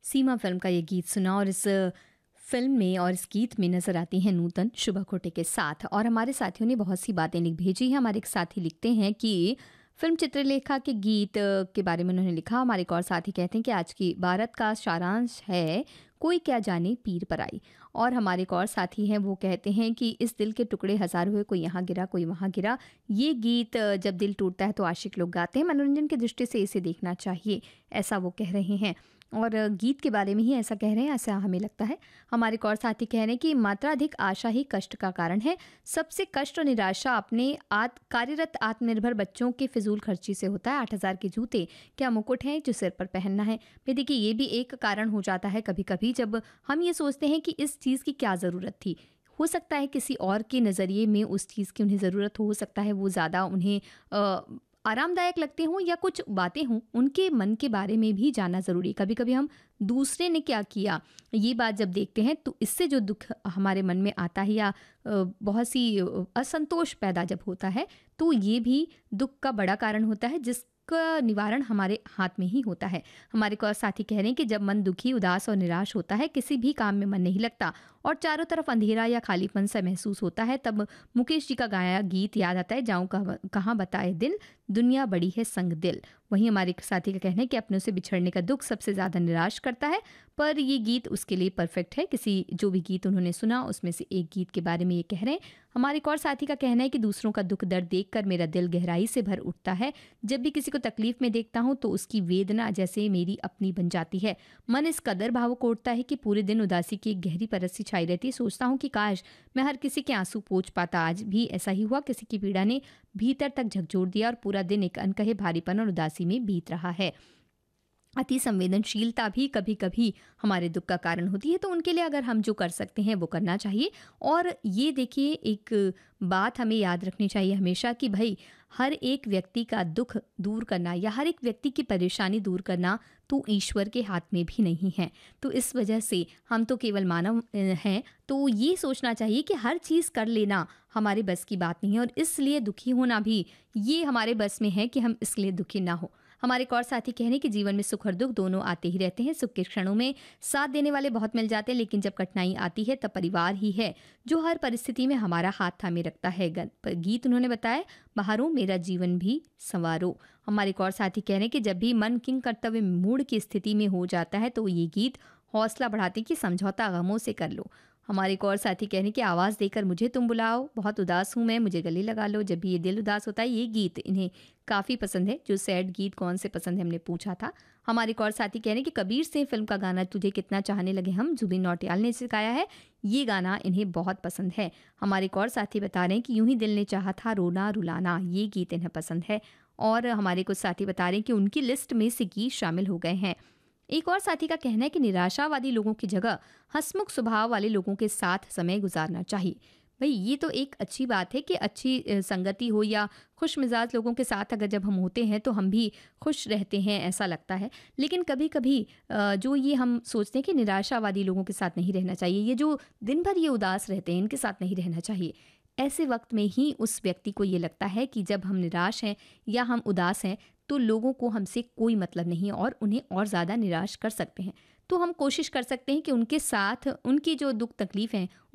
सीमा film का ये गीत सुना और इस फ़िल्म में और इस गीत में नज़र आती हैं नूतन शुभा खोटे के साथ। और हमारे साथियों ने बहुत सी बातें लिख भेजी हैं। हमारे एक साथी लिखते हैं कि फ़िल्म चित्रलेखा के गीत के बारे में उन्होंने लिखा। हमारे एक और साथी कहते हैं कि आज की भारत का सारांश है, कोई क्या जाने पीर पराई। और हमारे एक और साथी हैं, वो कहते हैं कि इस दिल के टुकड़े हज़ार हुए, कोई यहाँ गिरा कोई वहाँ गिरा। ये गीत जब दिल टूटता है तो आशिक लोग गाते हैं, मनोरंजन की दृष्टि से इसे देखना चाहिए, ऐसा वो कह रहे हैं। और गीत के बारे में ही ऐसा कह रहे हैं, ऐसा हमें लगता है। हमारे एक और साथी कह रहे हैं कि मात्राधिक आशा ही कष्ट का कारण है। सबसे कष्ट और निराशा अपने कार्यरत आत्मनिर्भर बच्चों के फिजूल खर्ची से होता है। 8,000 के जूते क्या मुकुट हैं जो सिर पर पहनना है। भाई देखिए, ये भी एक कारण हो जाता है कभी कभी, जब हम ये सोचते हैं कि इस चीज़ की क्या ज़रूरत थी। हो सकता है किसी और के नज़रिए में उस चीज़ की उन्हें ज़रूरत हो सकता है वो ज़्यादा उन्हें आरामदायक लगते हों, या कुछ बातें हों उनके मन के बारे में भी जानना ज़रूरी है। कभी कभी हम दूसरे ने क्या किया ये बात जब देखते हैं तो इससे जो दुख हमारे मन में आता है, या बहुत सी असंतोष पैदा जब होता है, तो ये भी दुख का बड़ा कारण होता है, जिसका निवारण हमारे हाथ में ही होता है। हमारे को साथी कह रहे हैं कि जब मन दुखी, उदास और निराश होता है, किसी भी काम में मन नहीं लगता और चारों तरफ अंधेरा या खालीपन सा महसूस होता है, तब मुकेश जी का गाया गीत याद आता है, जाऊँ कहाँ बताए दिल, दुनिया बड़ी है संग दिल। वहीं हमारे साथी का कहना है कि अपनों से बिछड़ने का दुख सबसे ज़्यादा निराश करता है, पर ये गीत उसके लिए परफेक्ट है। किसी जो भी गीत उन्होंने सुना उसमें से एक गीत के बारे में ये कह रहे हैं। हमारे एक और साथी का कहना है कि दूसरों का दुख दर्द देखकर मेरा दिल गहराई से भर उठता है। जब भी किसी को तकलीफ में देखता हूँ तो उसकी वेदना जैसे मेरी अपनी बन जाती है। मन इस कदर भावुक उठता है कि पूरे दिन उदासी की एक गहरी परत सी छाई रहती है। सोचता हूँ कि काश मैं हर किसी के आंसू पोंछ पाता। आज भी ऐसा ही हुआ, किसी की पीड़ा ने भीतर तक झकझोर दिया और पूरा दिन एक अनकहे भारीपन और उदासी में बीत रहा है। अति संवेदनशीलता भी कभी कभी हमारे दुख का कारण होती है, तो उनके लिए अगर हम जो कर सकते हैं वो करना चाहिए। और ये देखिए, एक बात हमें याद रखनी चाहिए हमेशा कि भाई हर एक व्यक्ति का दुख दूर करना या हर एक व्यक्ति की परेशानी दूर करना तो ईश्वर के हाथ में भी नहीं है। तो इस वजह से हम तो केवल मानव हैं, तो ये सोचना चाहिए कि हर चीज़ कर लेना हमारे बस की बात नहीं है, और इसलिए दुखी होना भी ये हमारे बस में है कि हम इसलिए दुखी ना हो। हमारे एक और साथी कह रहे हैं कि जीवन में सुख और दुख दोनों आते ही रहते हैं। सुख के क्षणों में साथ देने वाले बहुत मिल जाते हैं, लेकिन जब कठिनाई आती है तब परिवार ही है जो हर परिस्थिति में हमारा हाथ थामे रखता है। गीत उन्होंने बताया, बहारों मेरा जीवन भी संवारो। हमारे एक और साथी कह रहे हैं कि जब भी मन किंग कर्तव्य मूड की स्थिति में हो जाता है तो ये गीत हौसला बढ़ाते कि समझौता गमों से कर लो। हमारे एक और साथी कह रहे हैं कि आवाज़ देकर मुझे तुम बुलाओ, बहुत उदास हूँ मैं, मुझे गले लगा लो। जब भी ये दिल उदास होता है, ये गीत इन्हें काफ़ी पसंद है। जो सैड गीत कौन से पसंद है हमने पूछा था। हमारे एक और साथी कह रहे हैं कि कबीर सिंह फिल्म का गाना तुझे कितना चाहने लगे हम, जुबिन नौटियाल ने सिखाया है, ये गाना इन्हें बहुत पसंद है। हमारे एक और साथी बता रहे हैं कि यूं ही दिल ने चाहा था रोना रुलाना, ये गीत इन्हें पसंद है। और हमारे कुछ साथी बता रहे हैं कि उनकी लिस्ट में से गीत शामिल हो गए हैं। एक और साथी का कहना है कि निराशावादी लोगों की जगह हंसमुख स्वभाव वाले लोगों के साथ समय गुजारना चाहिए। भाई ये तो एक अच्छी बात है कि अच्छी संगति हो या खुश मिजाज लोगों के साथ अगर जब हम होते हैं तो हम भी खुश रहते हैं, ऐसा लगता है। लेकिन कभी कभी जो ये हम सोचते हैं कि निराशावादी लोगों के साथ नहीं रहना चाहिए, ये जो दिन भर ये उदास रहते हैं इनके साथ नहीं रहना चाहिए। ऐसे वक्त में ही उस व्यक्ति को ये लगता है कि जब हम निराश हैं या हम उदास हैं तो लोगों को हमसे कोई मतलब नहीं और उन्हें और ज़्यादा निराश कर सकते हैं। तो हम कोशिश कर सकते हैं कि उनके साथ उनकी जो दुख तकलीफ़ हैं